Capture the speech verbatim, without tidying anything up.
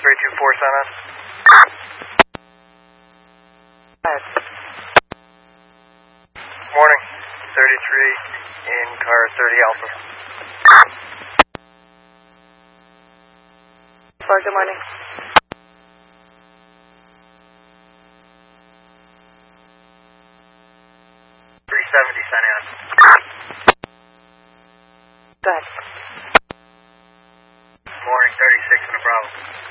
three two four, San An. Morning. thirty-three in car thirty Alpha. four, good morning. three seventy, San An. Go ahead. Morning, thirty-six in the Bravo.